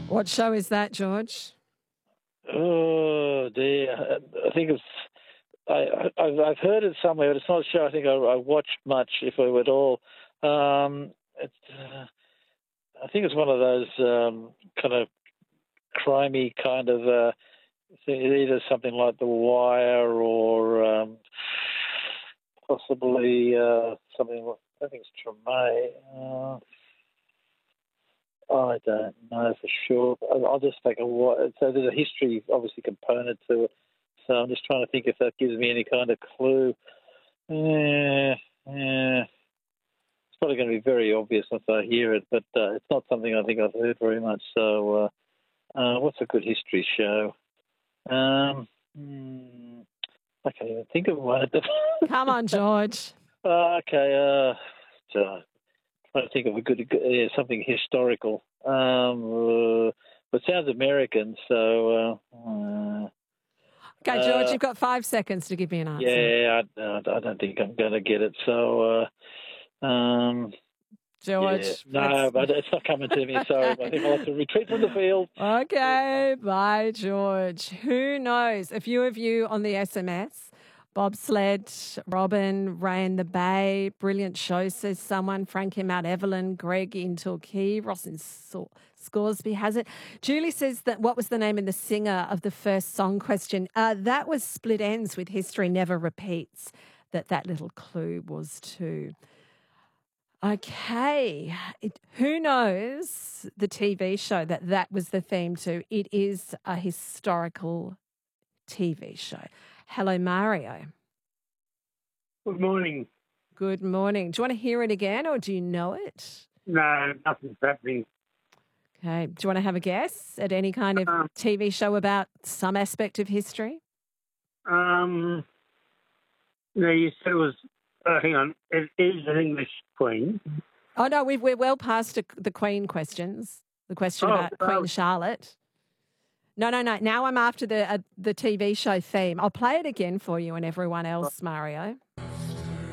What show is that, George? Oh dear, I think it's. I've heard it somewhere, but it's not a show I think I watched much, if I at all. It's, I think it's one of those kind of crimey kind of either something like The Wire or possibly something. I think it's Treme. I don't know for sure. I'll just take a what. So there's a history, obviously, component to it. So I'm just trying to think if that gives me any kind of clue. Yeah. It's probably going to be very obvious once I hear it, but it's not something I think I've heard very much. So what's a good history show? I can't even think of one. Come on, George. Okay. Trying to think of a good something historical. But it sounds American, so. Okay, George, you've got 5 seconds to give me an answer. Yeah, I don't think I'm going to get it. So, George. Yeah. No, but it's not coming to me. Sorry, I think I'll have to retreat from the field. Okay, bye, George. Who knows? A few of you on the SMS. Bobsled, Robin, Ray in the Bay, brilliant show, says someone. Frank in Mount Evelyn, Greg in Torquay, Ross in Scoresby has it. Julie says that what was the name and the singer of the first song question? That was Split Ends with History Never Repeats, that little clue was to. Okay. Who knows the TV show that was the theme to? It is a historical TV show. Hello, Mario. Good morning. Good morning. Do you want to hear it again or do you know it? No, nothing's happening. Okay. Do you want to have a guess at any kind of TV show about some aspect of history? No, you said it was, hang on, it is an English queen. Oh, no, we're well past the Queen questions. The question about Queen Charlotte. No. Now I'm after the TV show theme. I'll play it again for you and everyone else, Mario.